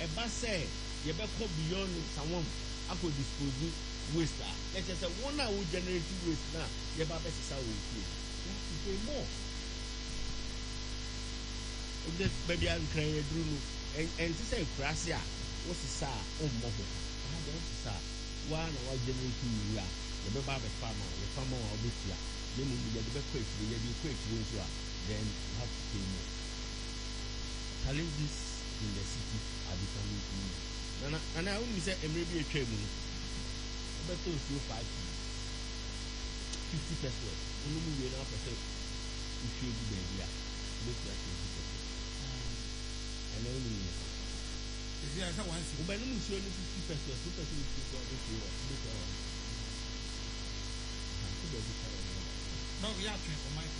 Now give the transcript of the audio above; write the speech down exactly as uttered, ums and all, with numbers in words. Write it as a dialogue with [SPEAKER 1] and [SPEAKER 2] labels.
[SPEAKER 1] Eba say you be go beyond someone I could dispose waste. Let's just say one hour generate waste now. You be best say we pay. You have to pay more. If this baby and crying through and and to say crasia, what's the sa on more? I don't say one hour generate two ya. You be best farmer, the farmer or butia. Then you be the best quick, you be quick then you have to pay more. Challenges in the city are becoming too. And I, and I only say, and maybe a trade money. But those two five fifty percent. Only we are now percent. If you do the idea, look like fifty percent. And then we if you have one, but no, you only fifty percent. Two percent is two percent. Look at no, we have to for my.